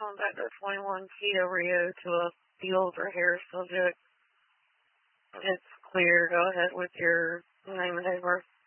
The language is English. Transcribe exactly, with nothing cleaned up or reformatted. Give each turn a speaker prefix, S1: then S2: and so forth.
S1: Compactor twenty-one Keto Rio to a field or hair subject. It's clear. Go ahead with your name and date of birth.